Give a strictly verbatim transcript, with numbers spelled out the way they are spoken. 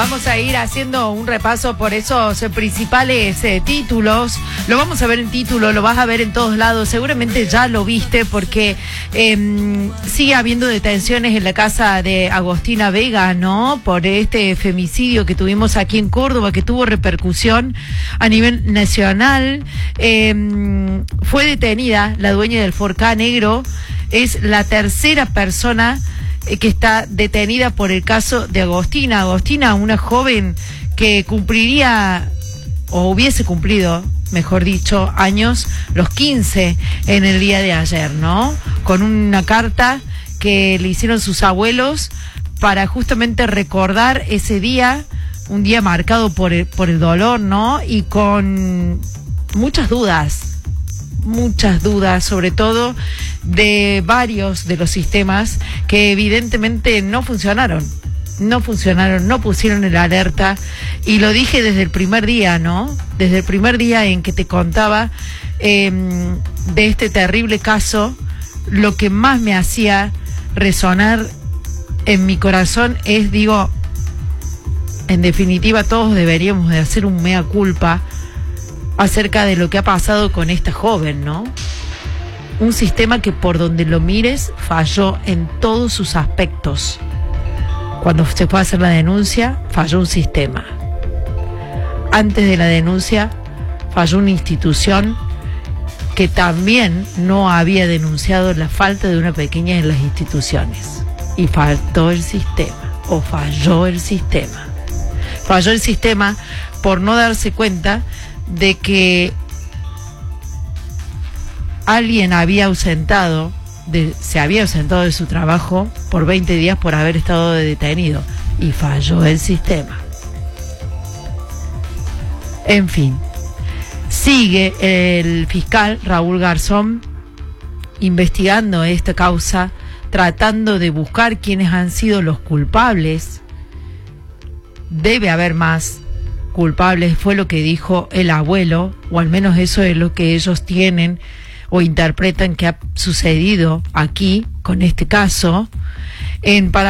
Vamos a ir haciendo un repaso por esos eh, principales eh, títulos. Lo vamos a ver en título, lo vas a ver en todos lados. Seguramente ya lo viste porque eh, sigue habiendo detenciones en la casa de Agostina Vega, ¿no? Por este femicidio que tuvimos aquí en Córdoba, que tuvo repercusión a nivel nacional. Eh, fue detenida la dueña del Forcá Negro. Es la tercera persona que está detenida por el caso de Agostina. Agostina, una joven que cumpliría, o hubiese cumplido, mejor dicho, años, los quince en el día de ayer, ¿no? Con una carta que le hicieron sus abuelos para justamente recordar ese día, un día marcado por el, por el dolor, ¿no? Y con muchas dudas. muchas dudas, sobre todo de varios de los sistemas que evidentemente no funcionaron, no funcionaron, no pusieron el alerta, y lo dije desde el primer día, ¿no? Desde el primer día en que te contaba eh, de este terrible caso, lo que más me hacía resonar en mi corazón es, digo, en definitiva todos deberíamos de hacer un mea culpa acerca de lo que ha pasado con esta joven, ¿no? Un sistema que por donde lo mires falló en todos sus aspectos. Cuando se fue a hacer la denuncia, falló un sistema. Antes de la denuncia, falló una institución que también no había denunciado la falta de una pequeña en las instituciones. Y faltó el sistema, o falló el sistema. Falló el sistema por no darse cuenta de que alguien había ausentado, de, se había ausentado de su trabajo por veinte días por haber estado detenido, y falló el sistema. En fin, sigue el fiscal Raúl Garzón investigando esta causa, tratando de buscar quiénes han sido los culpables. Debe haber más culpables, fue lo que dijo el abuelo, o al menos eso es lo que ellos tienen o interpretan que ha sucedido aquí con este caso. En